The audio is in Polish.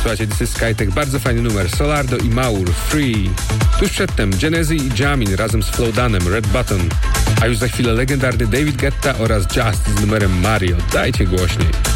Słuchajcie, this is Skytech, bardzo fajny numer. Solardo i Maur, Free. Tuż przedtem Genezi i Jamin razem z Flowdanem, Red Button. A już za chwilę legendarny David Guetta oraz Just z numerem Mario. Dajcie głośniej.